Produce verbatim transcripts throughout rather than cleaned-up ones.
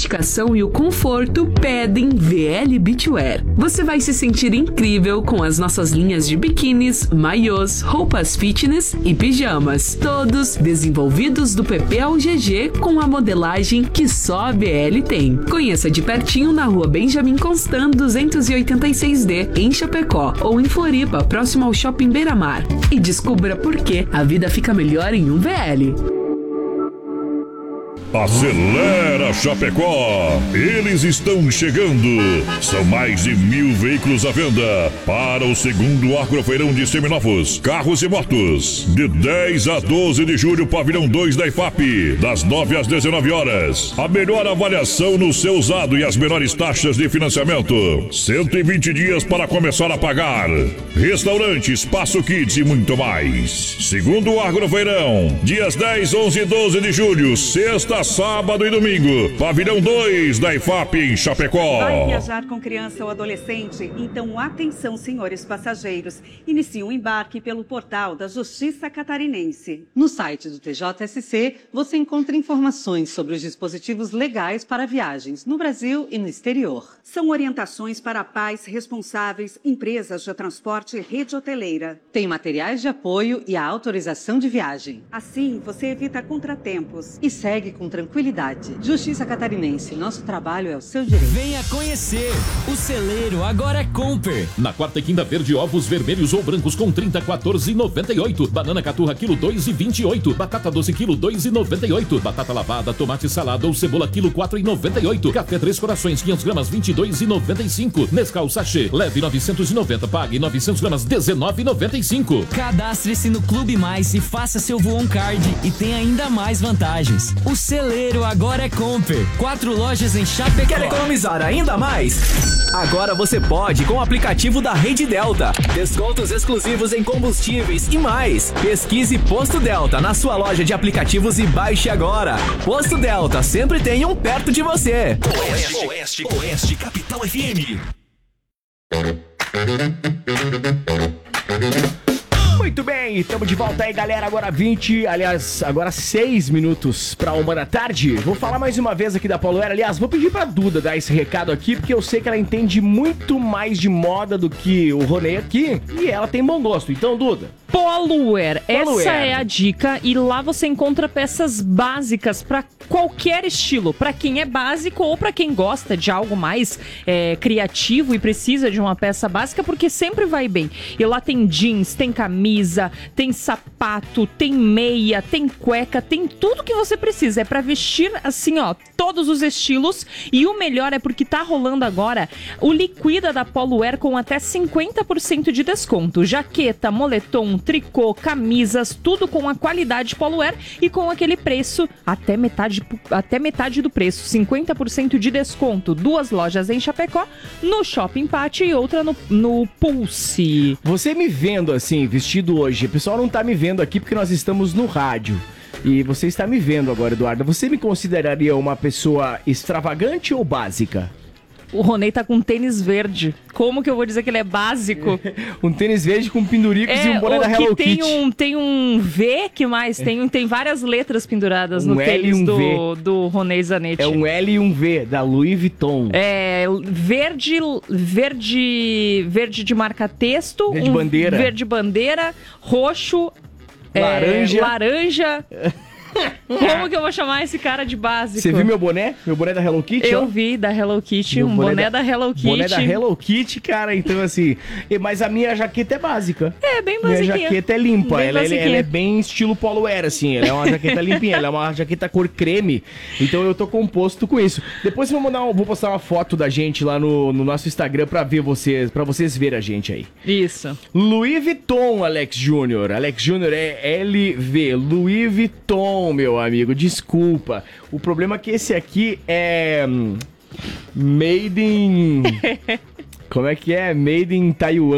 sofisticação e o conforto pedem V L Beachwear. Você vai se sentir incrível com as nossas linhas de biquínis, maiôs, roupas fitness e pijamas, todos desenvolvidos do P P ao G G com a modelagem que só a B L tem. Conheça de pertinho na rua Benjamin Constant duzentos e oitenta e seis D, em Chapecó, ou em Floripa, próximo ao Shopping Beira-Mar. E descubra por que a vida fica melhor em um V L. Acelera Chapecó! Eles estão chegando! São mais de mil veículos à venda para o segundo Agrofeirão de Seminovos, Carros e Motos. De dez a doze de julho, Pavilhão dois da I F A P, das nove às dezenove horas. A melhor avaliação no seu usado e as menores taxas de financiamento. cento e vinte dias para começar a pagar. Restaurante, Espaço Kids e muito mais. Segundo Agrofeirão, dias dez, onze e doze de julho, sexta, sábado e domingo. Pavilhão dois da I F A P em Chapecó. Vai viajar com criança ou adolescente? Então atenção, senhores passageiros. Inicie o embarque pelo portal da Justiça Catarinense. No site do T J S C, você encontra informações sobre os dispositivos legais para viagens no Brasil e no exterior. São orientações para pais responsáveis, empresas de transporte e rede hoteleira. Tem materiais de apoio e a autorização de viagem. Assim, você evita contratempos e segue com tranquilidade. Justiça Catarinense, nosso trabalho é o seu direito. Venha conhecer! O celeiro agora é Comper. Na quarta e quinta verde, ovos vermelhos ou brancos com trinta, quatorze e noventa e oito. Banana caturra quilo dois e vinte e oito. Batata doce quilo dois e noventa e oito. Batata lavada, tomate salada ou cebola quilo quatro e noventa e oito. Café Três Corações quinhentas gramas vinte e dois e noventa e cinco. Nescau sachê leve novecentos e noventa, pague novecentos gramas dezenove e noventa e cinco. Cadastre-se no Clube Mais e faça seu Voon Card e tem ainda mais vantagens. O celeiro agora é Comper. Quatro lojas em Chapecó. Quer economizar ainda mais? Agora você pode com o aplicativo da Rede Delta. Descontos exclusivos em combustíveis e mais. Pesquise Posto Delta na sua loja de aplicativos e baixe agora. Posto Delta, sempre tem um perto de você. Oeste, Oeste, Oeste, Capital F M. Muito bem, estamos de volta aí, galera. Agora vinte, aliás, agora seis minutos para uma da tarde. Vou falar mais uma vez aqui da Polo Air. Aliás, vou pedir pra Duda dar esse recado aqui, porque eu sei que ela entende muito mais de moda do que o Ronei aqui. E ela tem bom gosto. Então, Duda. Polo Air, Polo essa Air. é a dica. E lá você encontra peças básicas para qualquer estilo. Para quem é básico ou para quem gosta de algo mais é, criativo e precisa de uma peça básica, porque sempre vai bem. E lá tem jeans, tem camisa, tem sapato, tem meia, tem cueca, tem tudo que você precisa. É para vestir assim, ó, todos os estilos. E o melhor é porque tá rolando agora o Liquida da Polo Air com até cinquenta por cento de desconto. Jaqueta, moletom, tricô, camisas, tudo com a qualidade Polo Air e com aquele preço até metade, até metade do preço, cinquenta por cento de desconto. Duas lojas em Chapecó, no Shopping Pátio e outra no, no Pulse. Você me vendo assim, vestido hoje, o pessoal não tá me vendo aqui porque nós estamos no rádio. E você está me vendo agora, Eduardo. Você me consideraria uma pessoa extravagante ou básica? O Ronei tá com um tênis verde. Como que eu vou dizer que ele é básico? Um tênis verde com penduricos é, e um boné da Hello tem Kitty. Um, tem um V, que mais? Tem, tem várias letras penduradas um no L tênis e um do, V. do Ronei Zanetti. É um L e um V, da Louis Vuitton. É verde, verde, verde de marca-texto. Verde um bandeira. Verde bandeira, roxo, laranja. É, laranja. Como que eu vou chamar esse cara de básico? Você viu meu boné? Meu boné da Hello Kitty? Eu ó. vi, da Hello Kitty, Meu um boné boné, da- da, Hello Kitty. Boné da Hello Kitty, cara, então assim... e- Mas a minha jaqueta é básica. É, bem Minha basiquinha. jaqueta é limpa, Bem ela, ela- basiquinha. ela é bem estilo Polo Air, assim. Ela é uma jaqueta limpinha, ela é uma jaqueta cor creme. Então eu tô composto com isso. Depois eu vou, mandar um- vou postar uma foto da gente lá no, no nosso Instagram pra ver vocês, pra vocês verem a gente aí. Isso. Louis Vuitton, Alex Júnior. Alex Júnior é L V. Louis Vuitton, meu amigo. Desculpa. O problema é que esse aqui é... hum, Made in... Como é que é? Made in Taiwan.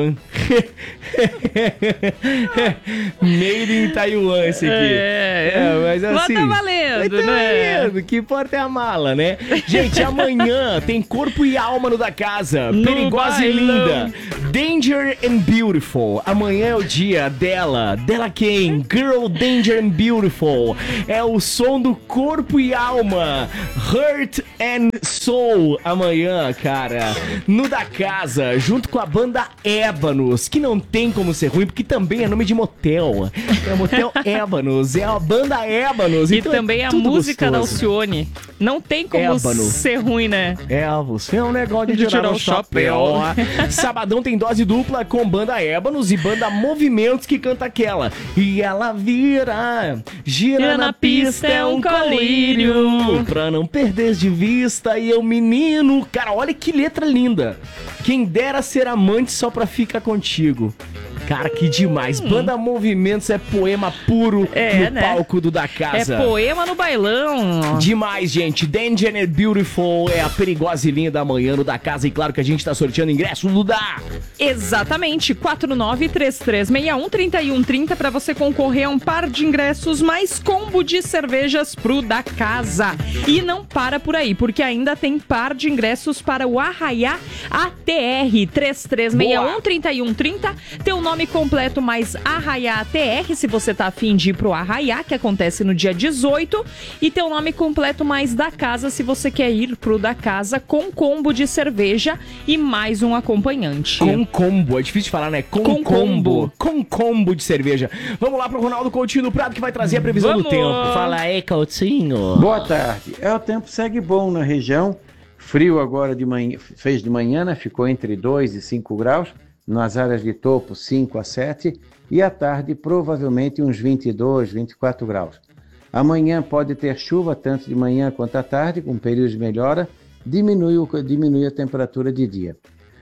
Made in Taiwan esse aqui. É, é mas assim... Mas tá valendo, tá né? valendo, o que importa é a mala, né? Gente, amanhã tem Corpo e Alma no da Casa. No Perigosa e bailão. linda. Danger and Beautiful. Amanhã é o dia dela. Dela quem? Girl Danger and Beautiful. É o som do Corpo e Alma. Heart and Soul. Amanhã, cara. No da Casa, junto com a banda Ébanos, que não tem como ser ruim, porque também é nome de motel. É o motel Ébanos. É a banda Ébanos. E então também é a tudo música da gostoso. Alcione. Não tem como Ébano. ser ruim, né? É, você é um negócio de, De tirar, tirar o o chapéu. chapéu. Sabadão tem dose dupla com banda Ébanos e banda Movimentos que canta aquela. E ela vira, gira, Gira na, na pista, é um colírio. colírio. Pra não perder de vista, e eu menino. Cara, olha que letra linda. Quem dera ser amante só pra ficar contigo. Cara, que demais. Hum. Banda Movimentos é poema puro É, no né? palco do da Casa. É poema no bailão. Demais, gente. Danger and Beautiful é a perigosa e linda amanhã no da Casa. E claro que a gente tá sorteando ingresso no da. Exatamente, quatro nove três três seis um três um três zero para você concorrer a um par de ingressos mais combo de cervejas pro da Casa. E não para por aí, porque ainda tem par de ingressos para o Arraiá A T R três três seis um três um três zero. Teu nome completo mais Arraiá A T R, se você tá afim de ir pro Arraiá, que acontece no dia dezoito. E teu nome completo mais da Casa, se você quer ir pro da Casa com combo de cerveja e mais um acompanhante. Com combo, é difícil de falar, né? Com, Com combo. combo. Com combo de cerveja. Vamos lá pro Ronaldo Coutinho do Prado, que vai trazer a previsão Vamos. do tempo. Fala aí, Coutinho. Boa tarde. É, o tempo segue bom na região. Frio agora de manhã, fez de manhã, né? Ficou entre dois e cinco graus. Nas áreas de topo, cinco a sete. E à tarde, provavelmente uns vinte e dois, vinte e quatro graus. Amanhã pode ter chuva, tanto de manhã quanto à tarde, com períodos de melhora. Diminui, o, diminui a temperatura de dia.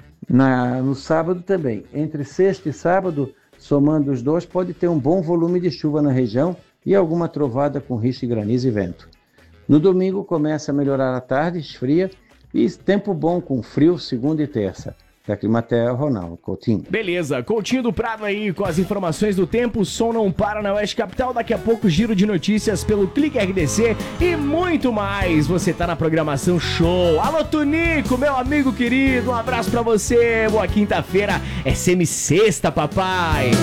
Na, no sábado também. Entre sexta e sábado, somando os dois, pode ter um bom volume de chuva na região e alguma trovada com risco de granizo e vento. No domingo começa a melhorar à tarde, esfria, e tempo bom com frio segunda e terça. Da Climatea, Ronaldo Coutinho. Beleza, Coutinho do Prado aí com as informações do tempo. O som não para na Oeste Capital. Daqui a pouco, giro de notícias pelo Clique R D C e muito mais. Você tá na programação show. Alô, Tunico, meu amigo querido. Um abraço pra você. Boa quinta-feira. É semi-sexta, papai.